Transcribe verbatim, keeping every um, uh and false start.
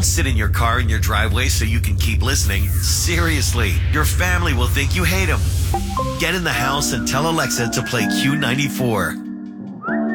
Don't sit in your car in your driveway so you can keep listening. Seriously, your family will think you hate them. Get in the house and tell Alexa to play Q ninety-four.